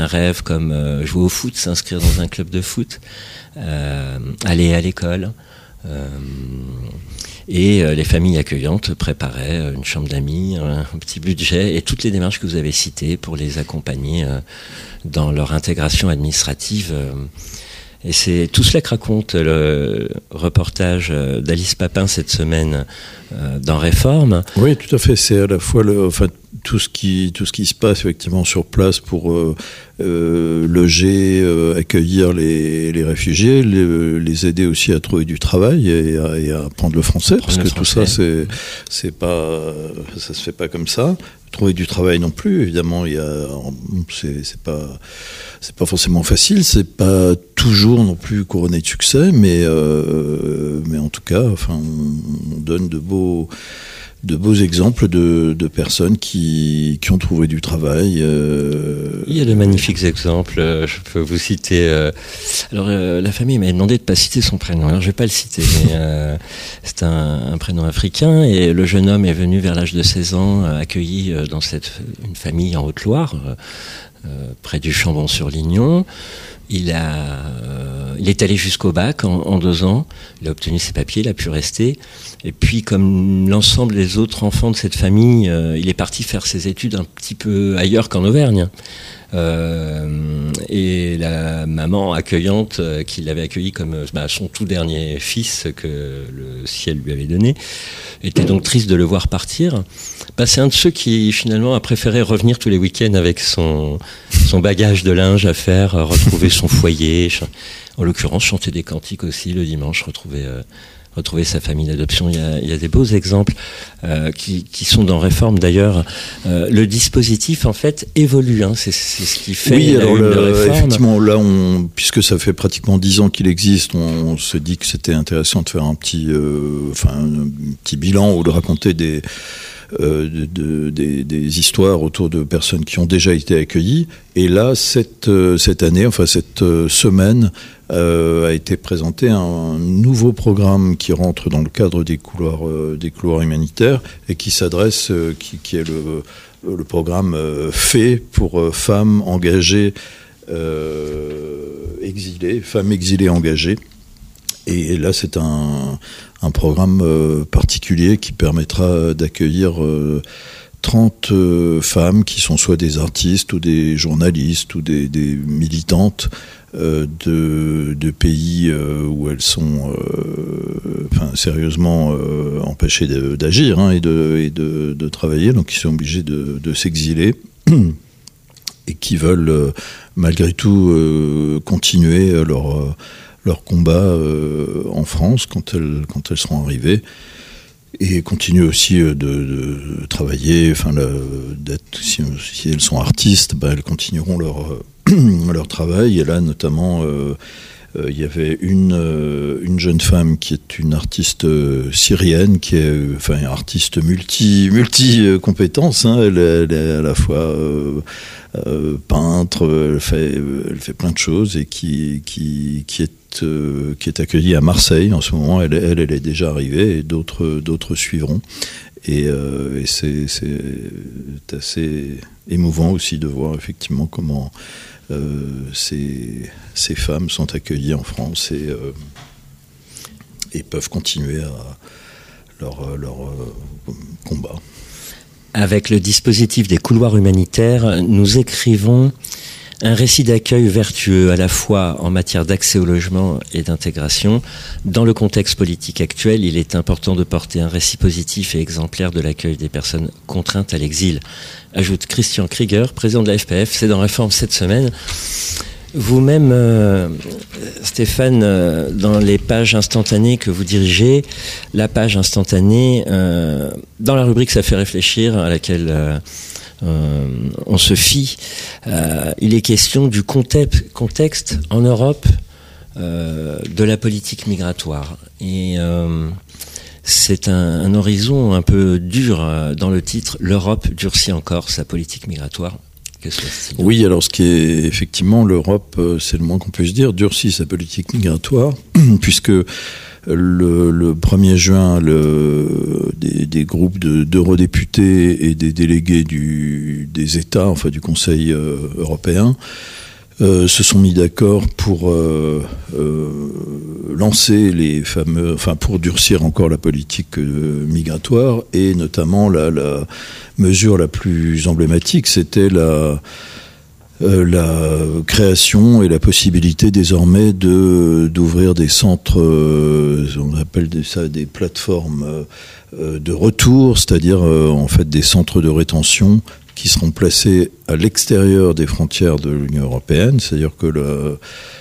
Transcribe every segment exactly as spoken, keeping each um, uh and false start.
un rêve comme euh, jouer au foot, s'inscrire dans un club de foot, euh, aller à l'école. Euh, et euh, les familles accueillantes préparaient une chambre d'amis, un, un petit budget et toutes les démarches que vous avez citées pour les accompagner euh, dans leur intégration administrative. Euh, et c'est tout cela que raconte le reportage d'Alice Papin cette semaine euh, dans Réforme. Oui, tout à fait. C'est à la fois le, enfin, tout ce qui tout ce qui se passe effectivement sur place pour euh, euh, loger, euh, accueillir les, les réfugiés, les, les aider aussi à trouver du travail et à, et à apprendre le français, parce que tout ça c'est c'est pas ça se fait pas comme ça. Trouver du travail non plus, évidemment, il y a c'est c'est pas c'est pas forcément facile, c'est pas toujours non plus couronné de succès, mais euh, mais en tout cas, enfin, on donne de beaux de beaux exemples de, de personnes qui, qui ont trouvé du travail. Euh... Il y a de magnifiques exemples. Je peux vous citer. Euh... Alors, euh, la famille m'avait demandé de ne pas citer son prénom. Alors, je ne vais pas le citer, mais euh, c'est un, un prénom africain. Et le jeune homme est venu vers l'âge de seize ans, euh, accueilli euh, dans cette, une famille en Haute-Loire, euh, euh, près du Chambon-sur-Lignon. Il a, euh, il est allé jusqu'au bac en, en deux ans. Il a obtenu ses papiers, il a pu rester. Et puis, comme l'ensemble des autres enfants de cette famille, euh, il est parti faire ses études un petit peu ailleurs qu'en Auvergne. Euh, et la maman accueillante, euh, qui l'avait accueilli comme euh, bah, son tout dernier fils que le ciel lui avait donné, était donc triste de le voir partir. Bah, c'est un de ceux qui finalement a préféré revenir tous les week-ends avec son, son bagage de linge à faire, retrouver son foyer, ch- en l'occurrence chanter des cantiques aussi le dimanche, retrouver... Euh, retrouver sa famille d'adoption. Il y a, il y a des beaux exemples euh, qui, qui sont dans Réforme d'ailleurs. Euh, le dispositif en fait évolue, hein. c'est, c'est ce qui fait oui, la alors une le, de Réforme. Effectivement, là, on, puisque ça fait pratiquement dix ans qu'il existe, on, on se dit que c'était intéressant de faire un petit, euh, enfin, un petit bilan ou de raconter des Euh, de, de, des, des histoires autour de personnes qui ont déjà été accueillies. Et là, cette, euh, cette année, enfin cette euh, semaine, euh, a été présenté un nouveau programme qui rentre dans le cadre des couloirs, euh, des couloirs humanitaires et qui s'adresse, euh, qui, qui est le, le programme euh, fait pour euh, femmes engagées, euh, exilées, femmes exilées engagées. Et là, c'est un, un programme euh, particulier qui permettra d'accueillir euh, trente euh, femmes qui sont soit des artistes ou des journalistes ou des, des militantes euh, de, de pays euh, où elles sont euh, enfin, sérieusement euh, empêchées de, d'agir hein, et, de, et de, de travailler, donc ils sont obligés de, de s'exiler et qui veulent euh, malgré tout euh, continuer leur... Euh, leur combat euh, en France quand elles, quand elles seront arrivées et continuer aussi de, de travailler, enfin, le, d'être, si, si elles sont artistes, bah, elles continueront leur, leur travail. Et là, notamment, euh, euh, il y avait une, euh, une jeune femme qui est une artiste euh, syrienne, qui est enfin, une artiste multi, multi-compétences. Hein. Elle, elle est à la fois euh, euh, peintre, elle fait, elle fait plein de choses et qui, qui, qui est Euh, qui est accueillie à Marseille en ce moment. Elle, elle, elle est déjà arrivée et d'autres, d'autres suivront. Et, euh, et c'est, c'est assez émouvant aussi de voir effectivement comment euh, ces, ces femmes sont accueillies en France et, euh, et peuvent continuer à leur, leur euh, combat. Avec le dispositif des couloirs humanitaires, nous écrivons un récit d'accueil vertueux à la fois en matière d'accès au logement et d'intégration. Dans le contexte politique actuel, il est important de porter un récit positif et exemplaire de l'accueil des personnes contraintes à l'exil, ajoute Christian Krieger, président de la F P F. C'est dans Réforme cette semaine. Vous-même, euh, Stéphane, euh, dans les pages instantanées que vous dirigez, la page instantanée, euh, dans la rubrique « Ça fait réfléchir », à laquelle... Euh, Euh, on se fie. Euh, il est question du contexte, contexte en Europe euh, de la politique migratoire. Et euh, c'est un, un horizon un peu dur euh, dans le titre. L'Europe durcit encore sa politique migratoire. que se passe-t-il ? Oui, alors ce qui est effectivement, l'Europe, c'est le moins qu'on puisse dire, durcit sa politique migratoire, puisque le, le premier juin, le, des, des groupes de, d'eurodéputés et des délégués du, des États, enfin du Conseil euh, européen, Euh, se sont mis d'accord pour euh, euh, lancer les fameux, enfin pour durcir encore la politique euh, migratoire, et notamment la, la mesure la plus emblématique, c'était la euh, la création et la possibilité désormais de d'ouvrir des centres, euh, on appelle ça des plateformes euh, de retour, c'est-à-dire euh, en fait des centres de rétention qui seront placés à l'extérieur des frontières de l'Union européenne, c'est-à-dire que le,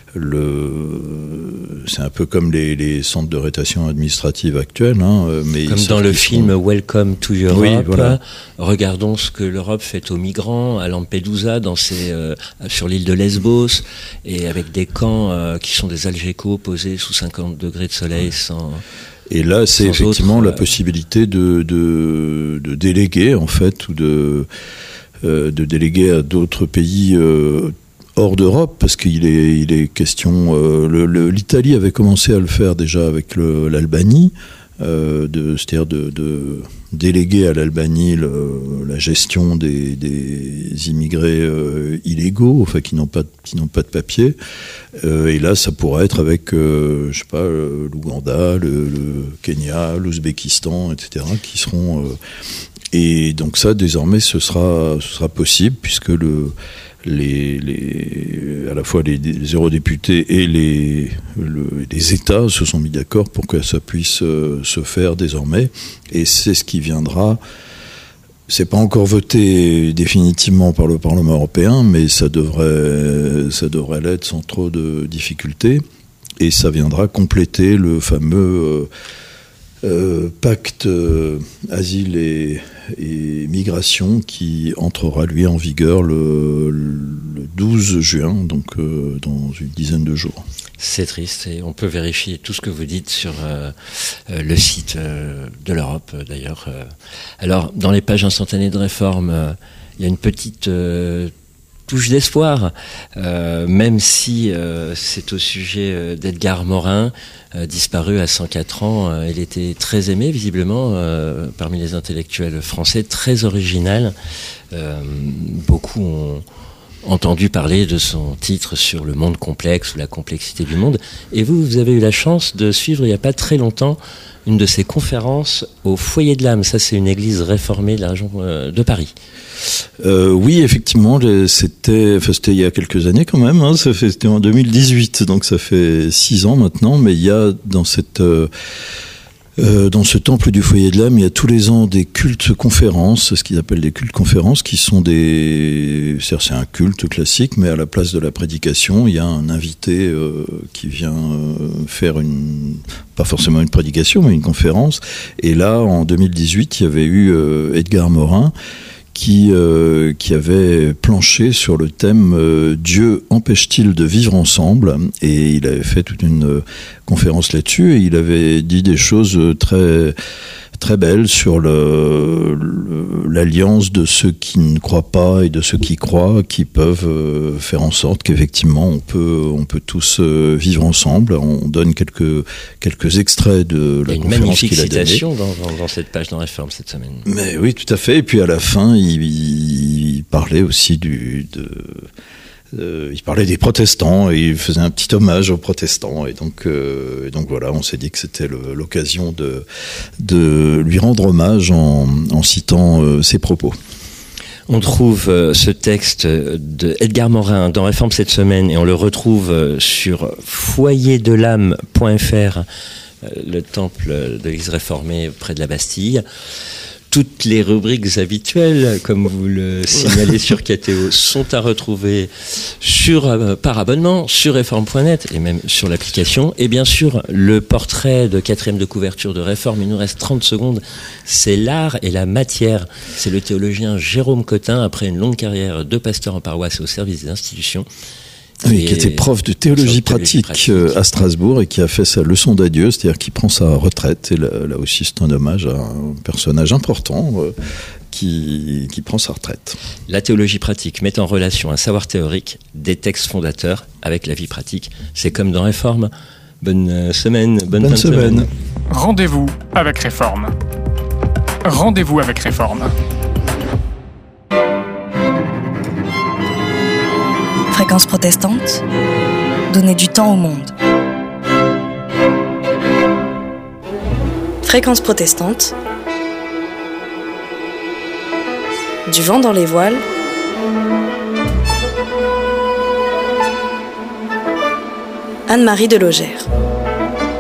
le, c'est un peu comme les, les centres de rétention administrative actuels. Hein, mais comme dans le film sont... Welcome to Europe, oui, voilà. Regardons ce que l'Europe fait aux migrants, à Lampedusa, dans ses, euh, sur l'île de Lesbos, et avec des camps euh, qui sont des algécos posés sous cinquante degrés de soleil sans... Et là, c'est Sans effectivement autre, la euh... possibilité de, de, de déléguer, en fait, ou de, euh, de déléguer à d'autres pays euh, hors d'Europe, parce qu'il est, il est question... Euh, le, le, l'Italie avait commencé à le faire déjà avec le, l'Albanie, euh, de, c'est-à-dire de, de déléguer à l'Albanie le, la gestion des, des immigrés euh, illégaux, enfin qui n'ont pas, qui n'ont pas de papier. Euh, et là, ça pourrait être avec, euh, je sais pas, euh, l'Ouganda, le, le Kenya, l'Ouzbékistan, et cetera, qui seront. Euh, et donc ça, désormais, ce sera, ce sera possible puisque le, les, les, à la fois les, les eurodéputés et les, le, les États se sont mis d'accord pour que ça puisse euh, se faire désormais. Et c'est ce qui viendra. C'est pas encore voté définitivement par le Parlement européen, mais ça devrait, ça devrait l'être sans trop de difficultés. Et ça viendra compléter le fameux euh, euh, pacte euh, asile et, et migration qui entrera, lui, en vigueur le, le douze juin, donc euh, dans une dizaine de jours. C'est triste, et on peut vérifier tout ce que vous dites sur euh, euh, le site euh, de l'Europe, euh, d'ailleurs. Euh. Alors, dans les pages instantanées de réforme, euh, il y a une petite euh, touche d'espoir, euh, même si euh, c'est au sujet euh, d'Edgar Morin, euh, disparu à cent quatre ans. Euh, il était très aimé, visiblement, euh, parmi les intellectuels français, très original. Euh, beaucoup ont entendu parler de son titre sur le monde complexe ou la complexité du monde. Et vous, vous avez eu la chance de suivre, il n'y a pas très longtemps, une de ses conférences au Foyer de l'Âme. Ça, c'est une église réformée de la région de Paris. Euh, oui, effectivement, c'était, enfin, c'était il y a quelques années quand même. Hein, ça fait, c'était en deux mille dix-huit, donc ça fait six ans maintenant. Mais il y a dans cette euh, Euh, dans ce temple du Foyer de l'Âme, il y a tous les ans des cultes conférences, ce qu'ils appellent des cultes conférences, qui sont des, c'est-à-dire c'est un culte classique, mais à la place de la prédication, il y a un invité euh, qui vient euh, faire une, pas forcément une prédication, mais une conférence. Et là, en deux mille dix-huit, il y avait eu euh, Edgar Morin, qui, euh, qui avait planché sur le thème euh, « Dieu empêche-t-il de vivre ensemble ?» Et il avait fait toute une euh, conférence là-dessus, et il avait dit des choses très, très belles sur le, le, l'alliance de ceux qui ne croient pas et de ceux qui croient, qui peuvent euh, faire en sorte qu'effectivement on peut, on peut tous euh, vivre ensemble. On donne quelques, quelques extraits de la conférence qu'il a donnée. Il y a une magnifique citation dans, dans, dans cette page dans Réforme cette semaine. Mais oui, tout à fait. Et puis à la fin, il, il parlait aussi du... De, Euh, il parlait des protestants et il faisait un petit hommage aux protestants, et donc, euh, et donc voilà, on s'est dit que c'était le, l'occasion de, de lui rendre hommage en, en citant euh, ses propos. On trouve euh, ce texte de Edgar Morin dans Réforme cette semaine, et on le retrouve euh, sur foyer de l'âme point f r, euh, le temple de l'Église réformée près de la Bastille. Toutes les rubriques habituelles, comme vous le signalez sur Catéo, sont à retrouver sur, euh, par abonnement sur réforme point net et même sur l'application. Et bien sûr, le portrait de quatrième de couverture de Réforme, il nous reste trente secondes. C'est l'art et la matière. C'est le théologien Jérôme Cotin, après une longue carrière de pasteur en paroisse au service des institutions. Oui, qui était prof de théologie pratique, pratique à Strasbourg, et qui a fait sa leçon d'adieu, c'est-à-dire qu'il prend sa retraite. Et là, là aussi, c'est un hommage à un personnage important euh, qui, qui prend sa retraite. La théologie pratique met en relation un savoir théorique des textes fondateurs avec la vie pratique. C'est comme dans Réforme. Bonne semaine, bonne, bonne fin de semaine. semaine. Rendez-vous avec Réforme. Rendez-vous avec Réforme. Fréquence protestante, donner du temps au monde. Fréquence protestante, du vent dans les voiles, Anne-Marie Delogère.